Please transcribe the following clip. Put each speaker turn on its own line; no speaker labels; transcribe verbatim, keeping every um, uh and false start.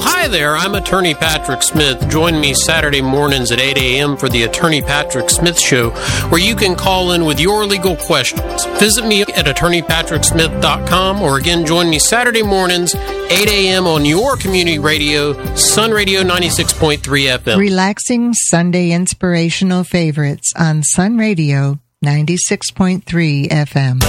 hi there. I'm Attorney Patrick Smith. Join me Saturday mornings at eight a.m. for the Attorney Patrick Smith Show, where you can call in with your legal questions. Visit me at attorney patrick smith dot com, or again, join me Saturday mornings, eight a.m. on your community radio, Sun Radio ninety-six point three F M.
Relaxing Sunday inspirational favorites on Sun Radio ninety-six point three F M.